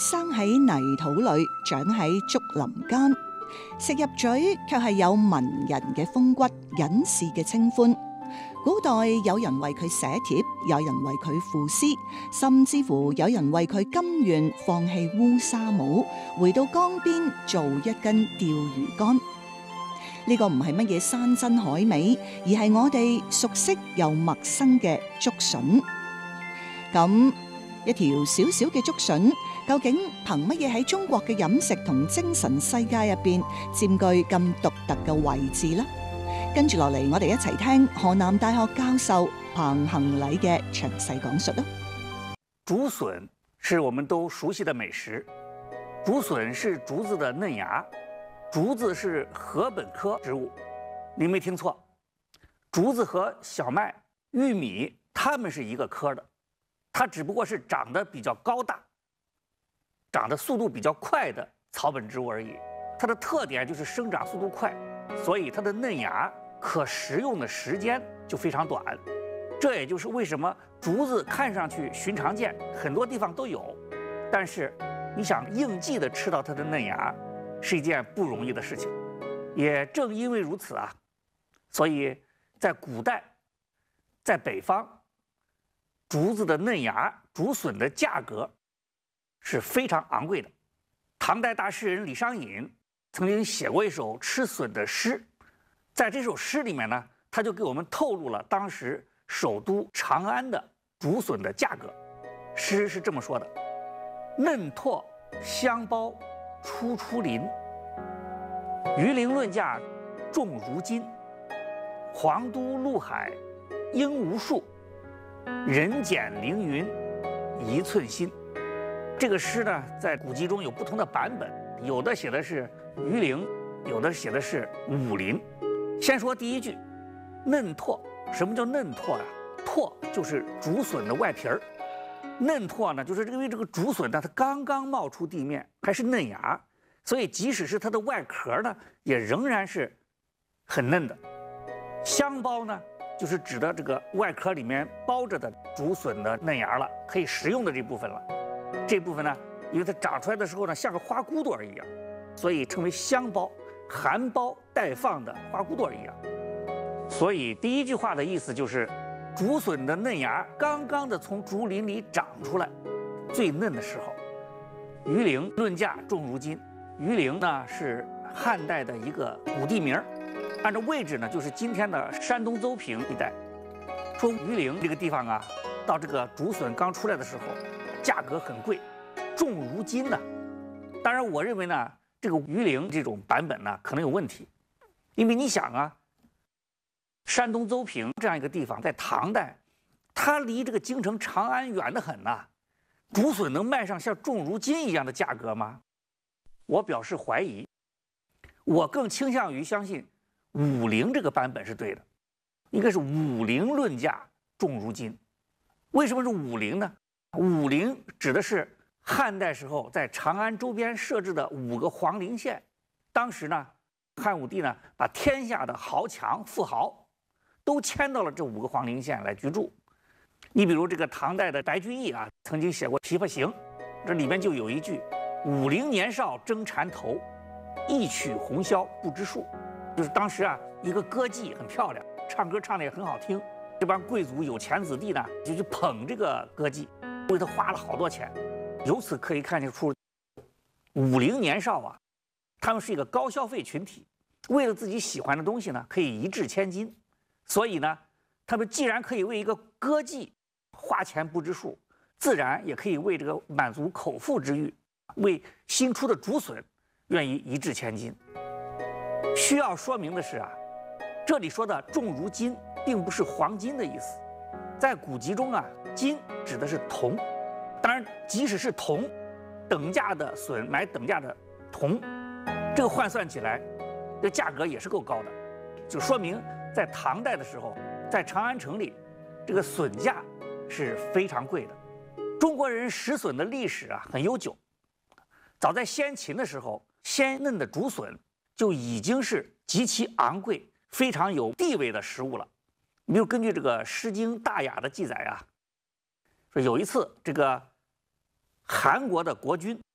生喺泥土裏，長喺竹林間，食入嘴卻係有文人嘅風骨、隱士嘅清歡。古代有人為佢寫帖，有人為佢賦詩，甚至乎有人為佢甘願放棄烏紗帽，回到江邊做一根釣魚竿。呢個唔係乜嘢山珍海味，而係我哋熟悉又陌生嘅竹筍。咁一條小小嘅竹筍，究竟憑乜嘢喺中國嘅飲食同精神世界入邊佔據咁獨特嘅位置呢？跟住落嚟，我哋一齊聽河南大學教授彭恒禮嘅詳細講述啦。 竹筍是我們都熟悉的美食，竹筍是竹子的嫩芽，竹子是禾本科植物。您沒聽錯，竹子和小麥、玉米它們是一個科的，它只不過是長得比較高大、長得速度比較快的草本植物而已。它的特點就是生長速度快，所以它的嫩芽可食用的時間就非常短。這也就是為什麼竹子看上去尋常見，很多地方都有，但是你想應季的吃到它的嫩芽是一件不容易的事情。也正因為如此啊，所以在古代，在北方，竹子的嫩芽、竹筍的價格是非常昂貴的。唐代大詩人李商隱曾經寫過一首吃筍的詩，在這首詩裡面呢，他就給我們透露了當時首都長安的竹筍的價格。詩是這麼說的：嫩拓香包初出林，魚鱗論價重如金。黃都陸海應無數，人揀凌雲一寸心。這個詩呢，在古籍中有不同的版本，有的寫的是魚鱗，有的寫的是武林。先說第一句，嫩拓。什麼叫嫩拓啊？拓就是竹筍的外皮兒，嫩拓呢，就是因為這個竹筍呢，它剛剛冒出地面，還是嫩芽，所以即使是它的外殼呢，也仍然是很嫩的。香包呢，就是指的這個外殼裡面包着的竹筍的嫩芽了，可以食用的這部分了。這部分呢，因為它長出來的時候呢，像個花骨朵兒一樣，所以稱為香包，含苞待放的花骨朵兒一樣。所以第一句話的意思就是竹筍的嫩芽剛剛的從竹林裡長出來，最嫩的時候。魚鱗論價重如金。魚鱗呢是漢代的一個古地名，按照位置呢就是今天的山東鄒平一帶。說魚鱗這個地方啊，到這個竹筍剛出來的時候，價格很貴，重如金呢。當然我認為呢，這個魚鱗這種版本呢可能有問題，因為你想啊，山東鄒平這樣一個地方，在唐代，它離這個京城長安遠得很吶，竹筍能賣上像重如金一樣的價格嗎？我表示懷疑，我更傾向於相信武陵這個版本是對的，應該是武陵論價重如金。為什麼是武陵呢？武陵指的是漢代時候在長安周邊設置的5個皇陵縣，當時呢，漢武帝呢把天下的豪強富豪都遷到了這5個皇陵縣來居住。你比如這個唐代的白居易啊，曾經寫過《琵琶行》，這裡面就有一句：武陵年少爭纏頭，一曲紅綃不知數。就是當時啊，一個歌妓很漂亮，唱歌唱得也很好聽，這幫貴族有錢子弟呢就去捧這個歌妓，為他花了好多錢。由此可以看得出，武陵年少啊，他們是一個高消費群體，為了自己喜歡的東西呢，可以一擲千金。所以呢，他們既然可以為一個歌妓花錢不知數，自然也可以為這個滿足口腹之欲，為新出的竹筍願意一擲千金。需要說明的是啊，這裡說的重如金，並不是黃金的意思。在古籍中啊，金指的是銅。當然，即使是銅，等價的筍買等價的銅，這個換算起來，這價格也是夠高的，就說明在唐代的時候，在長安城裡，這個筍價是非常貴的。中國人食筍的歷史啊很悠久，早在先秦的時候，鮮嫩的竹筍就已經是極其昂貴、非常有地位的食物了。比如根據這個《詩經·大雅》的記載啊，說有一次這個韓國的國君